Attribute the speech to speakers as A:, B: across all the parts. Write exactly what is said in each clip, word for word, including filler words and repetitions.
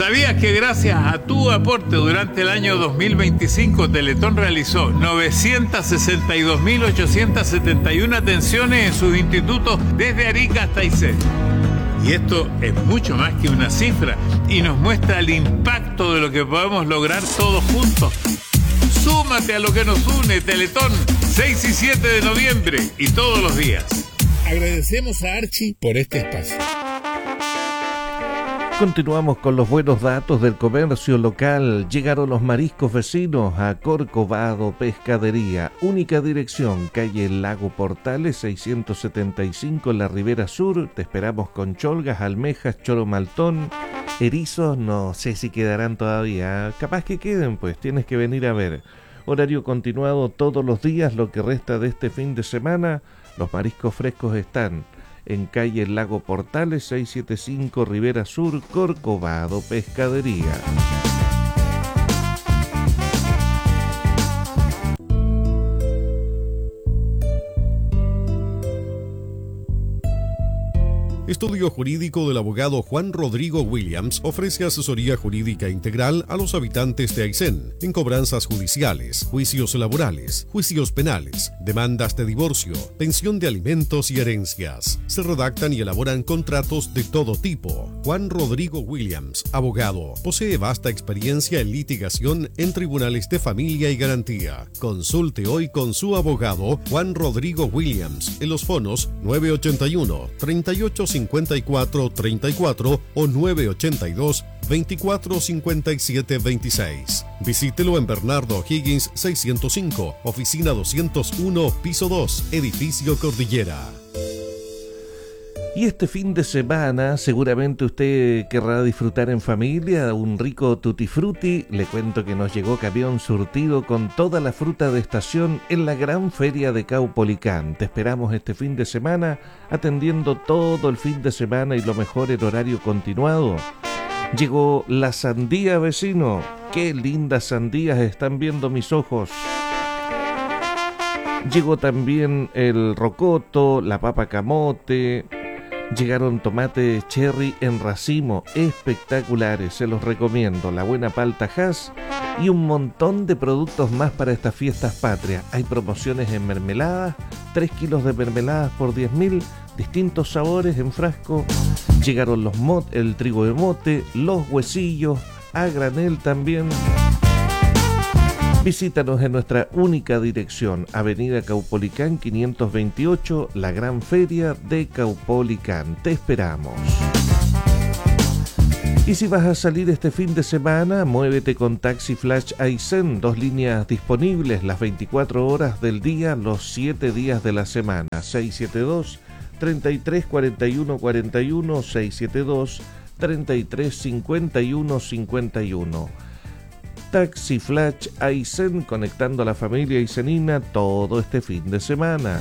A: ¿Sabías que gracias a tu aporte durante el año dos mil veinticinco Teletón realizó novecientas sesenta y dos mil ochocientas setenta y una atenciones en sus institutos desde Arica hasta Aysén? Y esto es mucho más que una cifra y nos muestra el impacto de lo que podemos lograr todos juntos. Súmate a lo que nos une, Teletón, seis y siete de noviembre y todos los días. Agradecemos a Archie por este espacio.
B: Continuamos con los buenos datos del comercio local. Llegaron los mariscos vecinos a Corcovado Pescadería. Única dirección, calle Lago Portales seiscientos setenta y cinco en la Ribera Sur. Te esperamos con cholgas, almejas, choro maltón. Erizos, no sé si quedarán todavía. Capaz que queden, pues tienes que venir a ver. Horario continuado todos los días, lo que resta de este fin de semana. Los mariscos frescos están en calle Lago Portales seiscientos setenta y cinco, Ribera Sur, Corcovado Pescadería.
C: Estudio Jurídico del abogado Juan Rodrigo Williams ofrece asesoría jurídica integral a los habitantes de Aysén en cobranzas judiciales, juicios laborales, juicios penales, demandas de divorcio, pensión de alimentos y herencias. Se redactan y elaboran contratos de todo tipo. Juan Rodrigo Williams, abogado, posee vasta experiencia en litigación en tribunales de familia y garantía. Consulte hoy con su abogado Juan Rodrigo Williams en los fonos nueve ochenta y uno, treinta y ocho cincuenta y cuatro treinta y cuatro o nueve ochenta y dos, veinticuatro cincuenta y siete veintiséis. Visítelo en Bernardo Higgins seiscientos cinco, oficina doscientos uno, piso dos, edificio Cordillera.
B: Y este fin de semana seguramente usted querrá disfrutar en familia un rico tutti frutti. Le cuento que nos llegó camión surtido con toda la fruta de estación en la gran feria de Caupolicán. Te esperamos este fin de semana atendiendo todo el fin de semana y lo mejor en horario continuado. Llegó la sandía, vecino. Qué lindas sandías están viendo mis ojos. Llegó también el rocoto, la papa camote. Llegaron tomates cherry en racimo, espectaculares, se los recomiendo. La buena palta Hass y un montón de productos más para estas fiestas patrias. Hay promociones en mermeladas, tres kilos de mermeladas por diez mil, distintos sabores en frasco. Llegaron los mot, el trigo de mote, los huesillos, a granel también. Visítanos en nuestra única dirección, Avenida Caupolicán quinientos veintiocho, la Gran Feria de Caupolicán. Te esperamos. Y si vas a salir este fin de semana, muévete con Taxi Flash Aysén, dos líneas disponibles las veinticuatro horas del día, los siete días de la semana. seis siete dos, treinta y tres, cuarenta y uno, cuarenta y uno, seis siete dos, treinta y tres, cincuenta y uno, cincuenta y uno. Taxi Flash Aysén, conectando a la familia aysenina todo este fin de semana.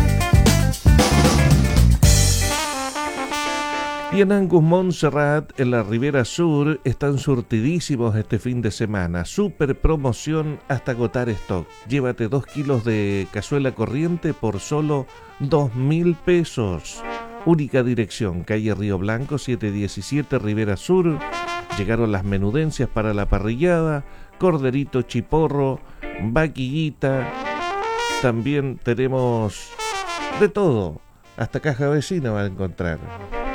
B: Y en Angus Montserrat, en la Ribera Sur, están surtidísimos este fin de semana. Super promoción hasta agotar stock. Llévate dos kilos de cazuela corriente por solo dos mil pesos. Única dirección, calle Río Blanco setecientos diecisiete, Ribera Sur. Llegaron las menudencias para la parrillada, corderito chiporro, vaquillita. También tenemos de todo, hasta caja vecina va a encontrar.